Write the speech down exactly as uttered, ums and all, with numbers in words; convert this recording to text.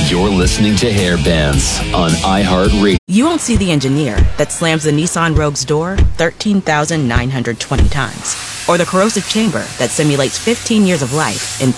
You're listening to Hair Bands on iHeartRadio. You won't see the engineer that slams the Nissan Rogue's door thirteen thousand nine hundred twenty times, or the corrosive chamber that simulates fifteen years of life in